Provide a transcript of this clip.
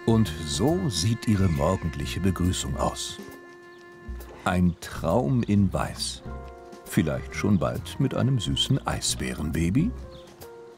Und so sieht ihre morgendliche Begrüßung aus. Ein Traum in Weiß. Vielleicht schon bald mit einem süßen Eisbärenbaby?